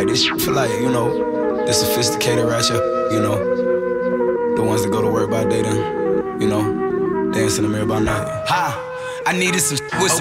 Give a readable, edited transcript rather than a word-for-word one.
Like this shit for like, you know, the sophisticated ratchet, you know, the ones that go to work by day then, you know, dance in the mirror by night. Ha! I needed some with some